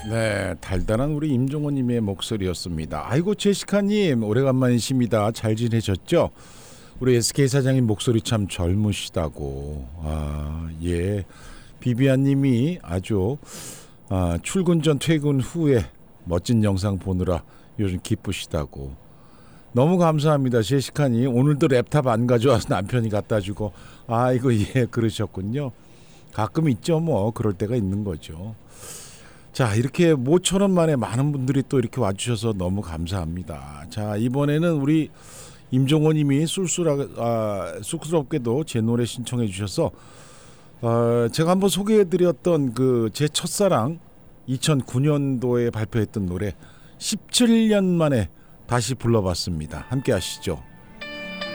네, 달달한 우리 임종원님의 목소리였습니다. 아이고 제시카님 오래간만이십니다. 잘 지내셨죠? 우리 SK 사장님 목소리 참 젊으시다고. 예. 비비안님이 아주 출근 전 퇴근 후에 멋진 영상 보느라 요즘 기쁘시다고. 너무 감사합니다, 제시카님. 오늘도 랩탑 안 가져와서 남편이 갖다 주고. 아이고 예, 그러셨군요. 가끔 있죠, 뭐 그럴 때가 있는 거죠. 자, 이렇게 모처럼 만에 많은 분들이 또 이렇게 와주셔서 너무 감사합니다. 자, 이번에는 우리 임종호님이 쑥스럽게도 제 노래 신청해 주셔서 제가 한번 소개해드렸던 그 제 첫사랑 2009년도에 발표했던 노래 17년 만에 다시 불러봤습니다. 함께 하시죠.